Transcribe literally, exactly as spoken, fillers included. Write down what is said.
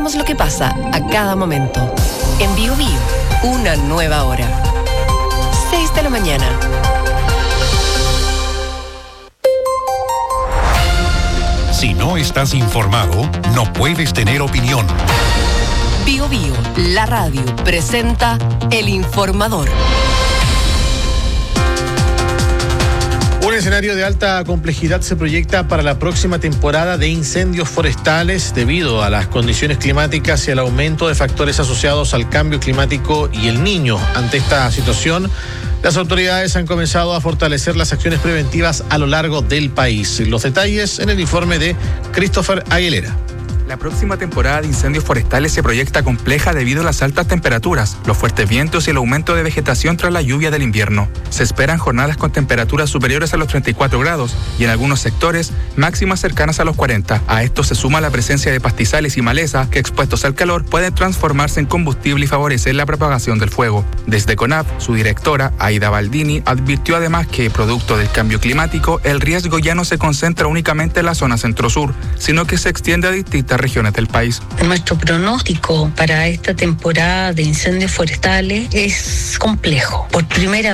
Lo que pasa a cada momento. En Bio Bio, una nueva hora. seis de la mañana. Si no estás informado, no puedes tener opinión. Bio Bio, la radio, presenta El Informador. Un escenario de alta complejidad se proyecta para la próxima temporada de incendios forestales debido a las condiciones climáticas y al aumento de factores asociados al cambio climático y el Niño. Ante esta situación, las autoridades han comenzado a fortalecer las acciones preventivas a lo largo del país. Los detalles en el informe de Christopher Aguilera. La próxima temporada de incendios forestales se proyecta compleja debido a las altas temperaturas, los fuertes vientos y el aumento de vegetación tras la lluvia del invierno. Se esperan jornadas con temperaturas superiores a los treinta y cuatro grados y en algunos sectores máximas cercanas a los cuarenta. A esto se suma la presencia de pastizales y maleza que, expuestos al calor, pueden transformarse en combustible y favorecer la propagación del fuego. Desde CONAF, su directora, Aida Baldini, advirtió además que, producto del cambio climático, el riesgo ya no se concentra únicamente en la zona centro-sur, sino que se extiende a distintas regiones del país. Nuestro pronóstico para esta temporada de incendios forestales es complejo. Por primera